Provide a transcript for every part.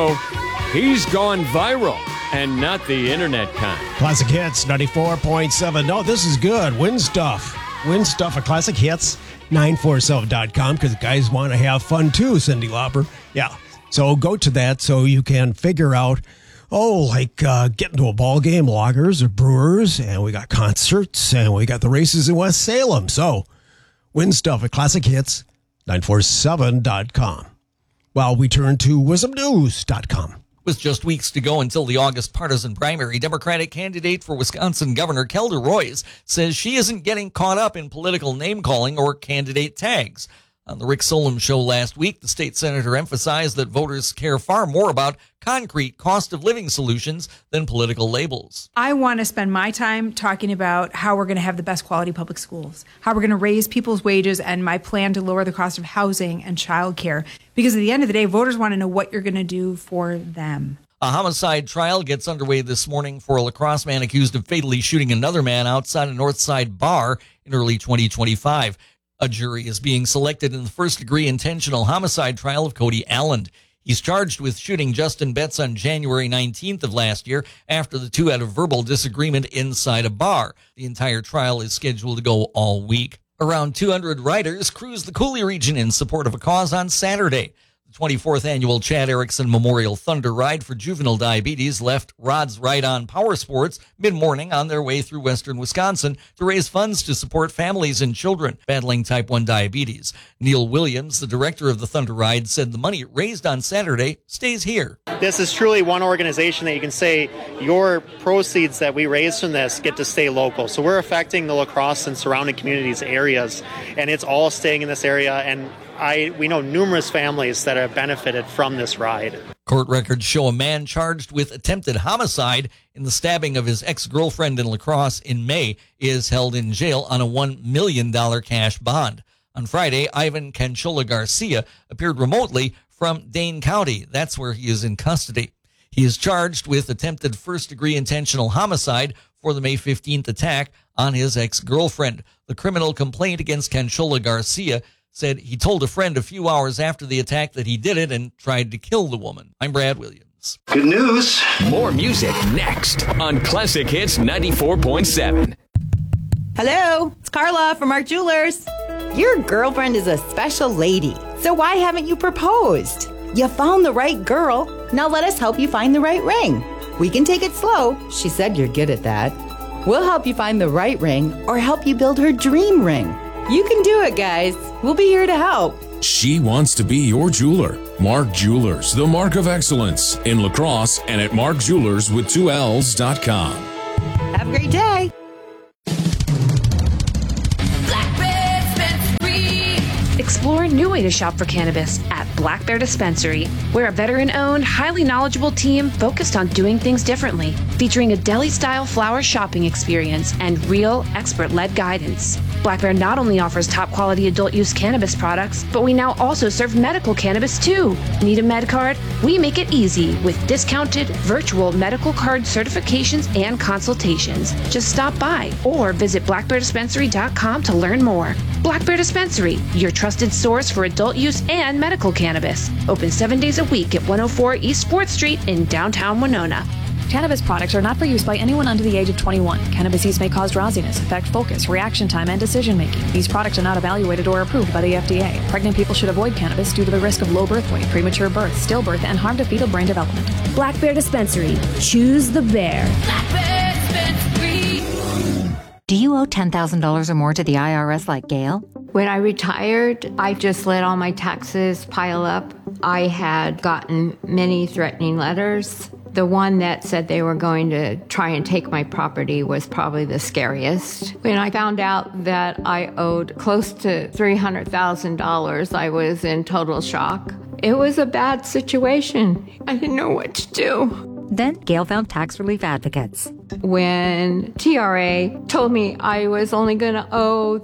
So he's gone viral, and not the internet kind. Classic Hits 94.7. No, this is good. Win stuff. Win stuff at Classic Hits 947.com because guys want to have fun too, Cindy Lauper. Yeah. So go to that so you can figure out, getting to a ball game, Loggers or Brewers, and we got concerts, and we got the races in West Salem. So win stuff at Classic Hits 947.com. While we turn to wisdomnews.com. With just weeks to go until the August partisan primary, Democratic candidate for Wisconsin Governor Kelda Roys says she isn't getting caught up in political name-calling or candidate tags. On the Rick Solem Show last week, the state senator emphasized that voters care far more about concrete cost-of-living solutions than political labels. I want to spend my time talking about how we're going to have the best quality public schools, how we're going to raise people's wages, and my plan to lower the cost of housing and childcare. Because at the end of the day, voters want to know what you're going to do for them. A homicide trial gets underway this morning for a La Crosse man accused of fatally shooting another man outside a Northside bar in early 2025. A jury is being selected in the first-degree intentional homicide trial of Cody Allen. He's charged with shooting Justin Betts on January 19th of last year after the two had a verbal disagreement inside a bar. The entire trial is scheduled to go all week. Around 200 riders cruised the Coulee region in support of a cause on Saturday. The 24th annual Chad Erickson Memorial Thunder Ride for Juvenile Diabetes left Rod's Ride On Power Sports mid-morning on their way through western Wisconsin to raise funds to support families and children battling type 1 diabetes. Neil Williams, the director of the Thunder Ride, said the money raised on Saturday stays here. This is truly one organization that you can say your proceeds that we raise from this get to stay local. So we're affecting the La Crosse and surrounding communities areas, and it's all staying in this area. And we know numerous families that have benefited from this ride. Court records show a man charged with attempted homicide in the stabbing of his ex-girlfriend in La Crosse in May is held in jail on a $1 million cash bond. On Friday, Ivan Canchola Garcia appeared remotely from Dane County. That's where he is in custody. He is charged with attempted first-degree intentional homicide for the May 15th attack on his ex-girlfriend. The criminal complaint against Canchola Garcia said he told a friend a few hours after the attack that he did it and tried to kill the woman. I'm Brad Williams. Good news. More music next on Classic Hits 94.7. Hello, it's Carla from Mark Jewelers. Your girlfriend is a special lady, so why haven't you proposed? You found the right girl. Now let us help you find the right ring. We can take it slow. She said you're good at that. We'll help you find the right ring or help you build her dream ring. You can do it, guys. We'll be here to help. She wants to be your jeweler. Mark Jewelers, the mark of excellence in La Crosse and at markjewelers.com. Have a great day. Explore a new way to shop for cannabis at Black Bear Dispensary. We're a veteran-owned, highly knowledgeable team focused on doing things differently, featuring a deli-style flower shopping experience and real expert-led guidance. Black Bear not only offers top-quality adult-use cannabis products, but we now also serve medical cannabis too. Need a med card? We make it easy with discounted virtual medical card certifications and consultations. Just stop by or visit blackbeardispensary.com to learn more. Black Bear Dispensary, your trusted source for adult use and medical cannabis. Open 7 days a week at 104 East 4th Street in downtown Winona. Cannabis products are not for use by anyone under the age of 21. Cannabis use may cause drowsiness, affect focus, reaction time, and decision-making. These products are not evaluated or approved by the FDA. Pregnant people should avoid cannabis due to the risk of low birth weight, premature birth, stillbirth, and harm to fetal brain development. Black Bear Dispensary. Choose the bear. Black Bear Dispensary. Do you owe $10,000 or more to the IRS like Gail? When I retired, I just let all my taxes pile up. I had gotten many threatening letters. The one that said they were going to try and take my property was probably the scariest. When I found out that I owed close to $300,000, I was in total shock. It was a bad situation. I didn't know what to do. Then Gail found tax relief advocates. When TRA told me I was only going to owe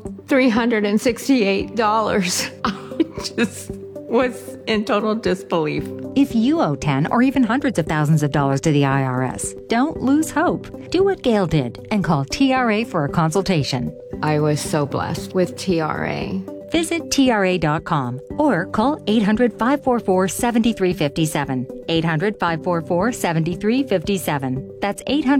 $368, I just was in total disbelief. If you owe 10 or even hundreds of thousands of dollars to the IRS, don't lose hope. Do what Gail did and call TRA for a consultation. I was so blessed with TRA. Visit TRA.com or call 800-544-7357. 800-544-7357. That's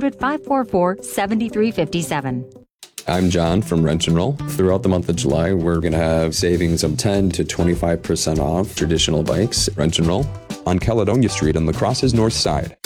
800-544-7357. I'm John from Wrench and Roll. Throughout the month of July, we're going to have savings of 10 to 25% off traditional bikes. Wrench and Roll on Caledonia Street on La Crosse's north side.